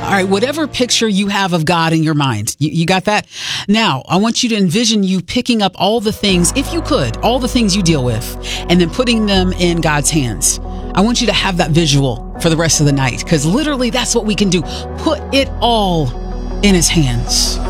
All right, whatever picture you have of God in your mind, you got that? Now, I want you to envision you picking up all the things, if you could, all the things you deal with, and then putting them in God's hands. I want you to have that visual for the rest of the night, because literally that's what we can do. Put it all in his hands.